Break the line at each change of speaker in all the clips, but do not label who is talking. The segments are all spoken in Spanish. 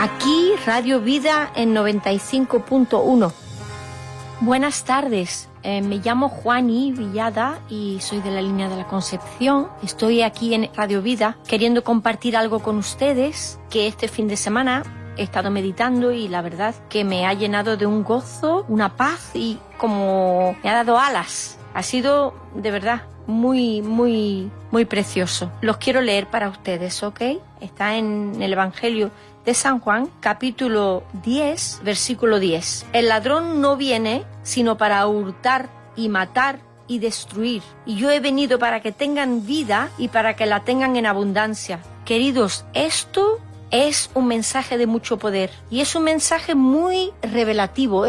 Aquí Radio Vida en 95.1. Buenas tardes, me llamo Juani Villada y soy de la línea de la Concepción. Estoy aquí en Radio Vida queriendo compartir algo con ustedes que este fin de semana he estado meditando y la verdad que me ha llenado de un gozo, una paz y como me ha dado alas. Ha sido de verdad muy precioso. Los quiero leer para ustedes, ¿ok? Está en el Evangelio de San Juan, capítulo 10, versículo 10. El ladrón no viene sino para hurtar y matar y destruir. Y yo he venido para que tengan vida y para que la tengan en abundancia. Queridos, esto es un mensaje de mucho poder y es un mensaje muy revelativo.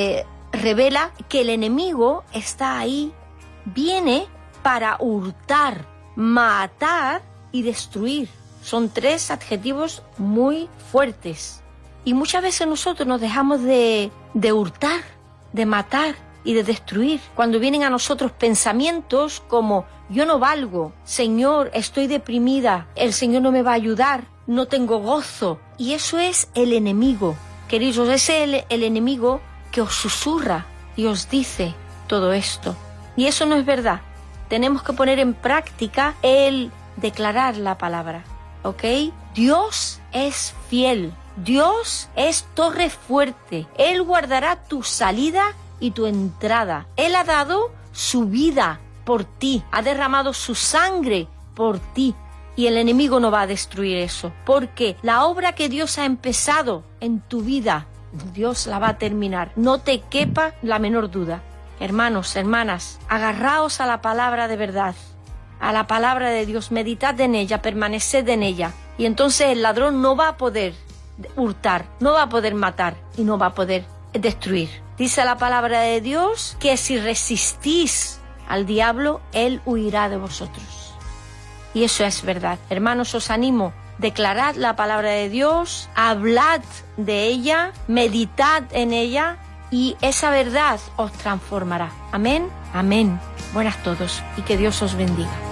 Revela que el enemigo está ahí, viene para hurtar, matar y destruir. Son tres adjetivos muy fuertes. Y muchas veces nosotros nos dejamos de hurtar, de matar y de destruir. Cuando vienen a nosotros pensamientos como yo no valgo, Señor, estoy deprimida, el Señor no me va a ayudar, no tengo gozo. Y eso es el enemigo. Queridos, es el enemigo que os susurra y os dice todo esto. Y eso no es verdad. Tenemos que poner en práctica el declarar la palabra, ¿ok? Dios es fiel. Dios es torre fuerte. Él guardará tu salida y tu entrada. Él ha dado su vida por ti. Ha derramado su sangre por ti. Y el enemigo no va a destruir eso. Porque la obra que Dios ha empezado en tu vida, Dios la va a terminar. No te quepa la menor duda. Hermanos, hermanas, agarraos a la palabra de verdad, a la palabra de Dios, meditad en ella, permaneced en ella. Y entonces el ladrón no va a poder hurtar, no va a poder matar y no va a poder destruir. Dice la palabra de Dios que si resistís al diablo, él huirá de vosotros. Y eso es verdad. Hermanos, os animo. Declarad la palabra de Dios, hablad de ella, meditad en ella y esa verdad os transformará. Amén, amén. Buenas todos y que Dios os bendiga.